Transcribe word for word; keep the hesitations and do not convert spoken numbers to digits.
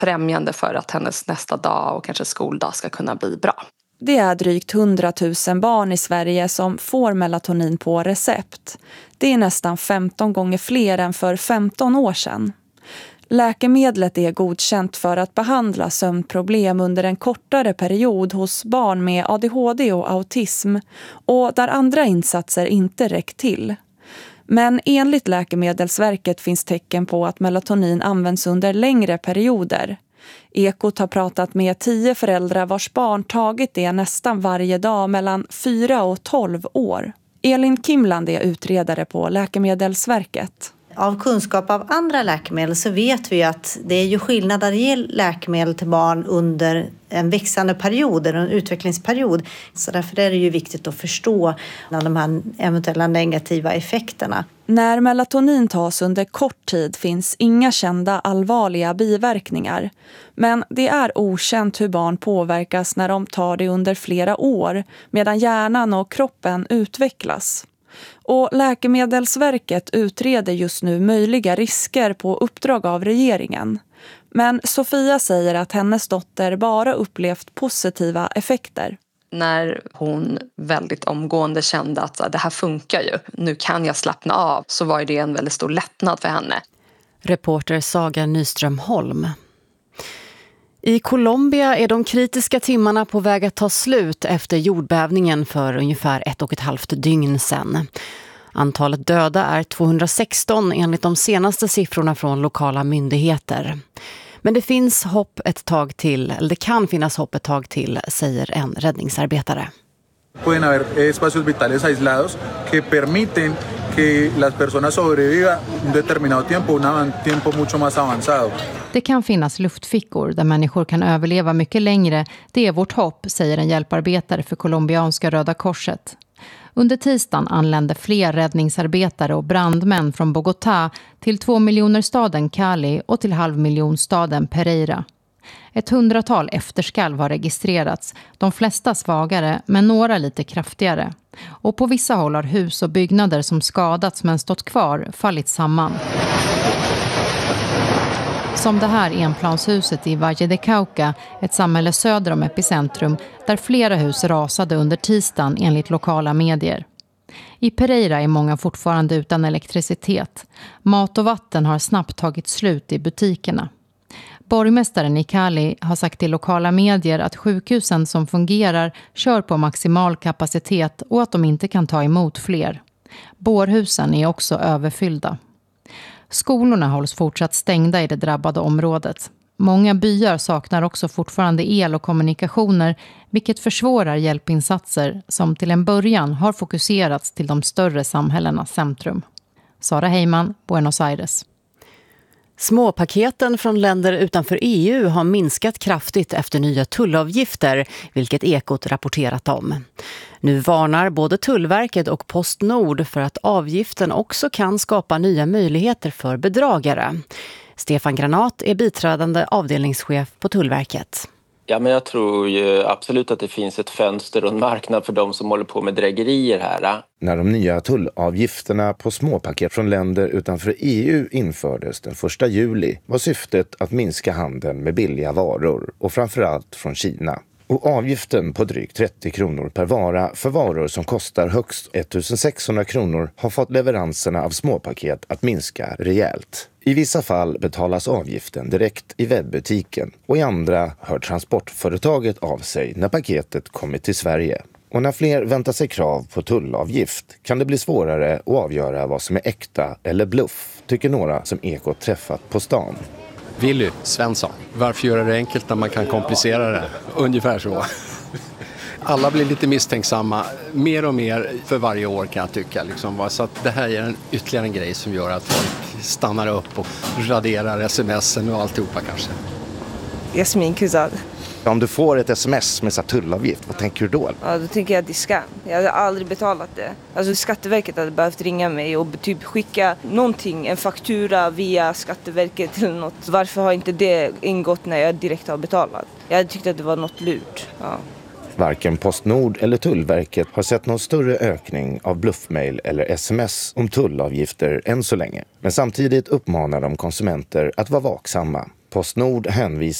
främjande för att hennes nästa dag och kanske skoldag ska kunna bli bra. Det är drygt hundratusen barn i Sverige som får melatonin på recept. Det är nästan femton gånger fler än för femton år sedan. Läkemedlet är godkänt för att behandla sömnproblem under en kortare period hos barn med A D H D och autism och där andra insatser inte räckt till. Men enligt Läkemedelsverket finns tecken på att melatonin används under längre perioder. Ekot har pratat med tio föräldrar vars barn tagit det nästan varje dag mellan fyra och tolv år. Elin Kimland är utredare på Läkemedelsverket. Av kunskap av andra läkemedel så vet vi att det är ju skillnad att ge läkemedel till barn under en växande period eller en utvecklingsperiod. Så därför är det ju viktigt att förstå de här eventuella negativa effekterna. När melatonin tas under kort tid finns inga kända allvarliga biverkningar. Men det är okänt hur barn påverkas när de tar det under flera år medan hjärnan och kroppen utvecklas. Och Läkemedelsverket utreder just nu möjliga risker på uppdrag av regeringen. Men Sofia säger att hennes dotter bara upplevt positiva effekter. När hon väldigt omgående kände att det här funkar ju, nu kan jag slappna av, så var det en väldigt stor lättnad för henne. Reporter Saga Nyström Holm. I Colombia är de kritiska timmarna på väg att ta slut efter jordbävningen för ungefär ett och ett halvt dygn sedan. Antalet döda är tvåhundrasexton enligt de senaste siffrorna från lokala myndigheter. Men det finns hopp ett tag till, eller det kan finnas hopp ett tag till, säger en räddningsarbetare. Pueden haber espacios vitales aislados que permiten que las personas sobrevivan un determinado tiempo, un tiempo mucho más avanzado. Det kan finnas luftfickor där människor kan överleva mycket längre. Det är vårt hopp, säger en hjälparbetare för colombianska Röda Korset. Under tisdagen anlände fler räddningsarbetare och brandmän från Bogotá till två miljoner staden Cali och till halvmiljonstaden Pereira. Ett hundratal efterskalv har registrerats, de flesta svagare men några lite kraftigare. Och på vissa håll har hus och byggnader som skadats men stått kvar fallit samman. Som det här enplanshuset i Valle de Cauca, ett samhälle söder om epicentrum, där flera hus rasade under tisdagen enligt lokala medier. I Pereira är många fortfarande utan elektricitet. Mat och vatten har snabbt tagit slut i butikerna. Borgmästaren i Cali har sagt till lokala medier att sjukhusen som fungerar kör på maximal kapacitet och att de inte kan ta emot fler. Bårhusen är också överfyllda. Skolorna hålls fortsatt stängda i det drabbade området. Många byar saknar också fortfarande el och kommunikationer, vilket försvårar hjälpinsatser som till en början har fokuserats till de större samhällenas centrum. Sara Heyman, Buenos Aires. Småpaketen från länder utanför E U har minskat kraftigt efter nya tullavgifter, vilket Ekot rapporterat om. Nu varnar både Tullverket och Postnord för att avgiften också kan skapa nya möjligheter för bedragare. Stefan Granat är biträdande avdelningschef på Tullverket. Ja, men jag tror ju absolut att det finns ett fönster och en marknad för de som håller på med drägerier här. När de nya tullavgifterna på småpaket från länder utanför E U infördes den första juli var syftet att minska handeln med billiga varor och framförallt från Kina. Och avgiften på drygt trettio kronor per vara för varor som kostar högst ettusensexhundra kronor har fått leveranserna av småpaket att minska rejält. I vissa fall betalas avgiften direkt i webbutiken och i andra hör transportföretaget av sig när paketet kommit till Sverige. Och när fler väntar sig krav på tullavgift kan det bli svårare att avgöra vad som är äkta eller bluff, tycker några som Ekot träffat på stan. Willy Svensson. Varför göra det enkelt när man kan komplicera det? Ungefär så. Alla blir lite misstänksamma mer och mer för varje år kan jag tycka. Liksom. Så att det här är en ytterligare en grej som gör att folk stannar upp och raderar smsen och alltihopa kanske. Jasmin Kuzad. Om du får ett sms med så tullavgift, vad tänker du då? Ja, då tänker jag att det är skam. Jag hade aldrig betalat det. Alltså Skatteverket hade behövt ringa mig och typ skicka någonting, en faktura via Skatteverket eller något. Varför har inte det ingått när jag direkt har betalat? Jag hade tyckt att det var något lurt. Ja. Varken Postnord eller Tullverket har sett någon större ökning av bluffmail eller sms om tullavgifter än så länge. Men samtidigt uppmanar de konsumenter att vara vaksamma. Postnord hänvisar